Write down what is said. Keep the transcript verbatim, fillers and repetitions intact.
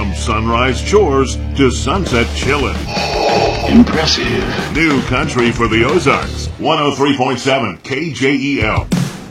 From sunrise chores to sunset chillin'. Impressive. New country for the Ozarks. one oh three point seven K J E L.